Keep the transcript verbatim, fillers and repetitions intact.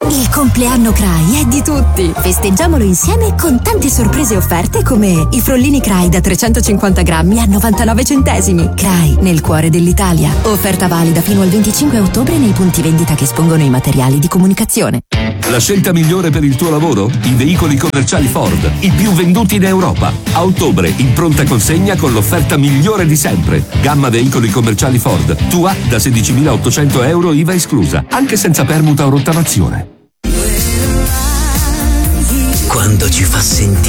Il compleanno Cray è di tutti. Festeggiamolo insieme con tante sorprese offerte come i frollini Cray da trecentocinquanta grammi a novantanove centesimi. Cray, nel cuore dell'Italia. Offerta valida fino al venticinque ottobre nei punti vendita che espongono i materiali di comunicazione. La scelta migliore per il tuo lavoro? I veicoli commerciali Ford, i più venduti in Europa. A ottobre in pronta consegna con l'offerta migliore di sempre. Gamma veicoli commerciali Ford, tua da sedicimilaottocento euro I V A esclusa, anche senza permuta o rottamazione. Quando ci fa sentire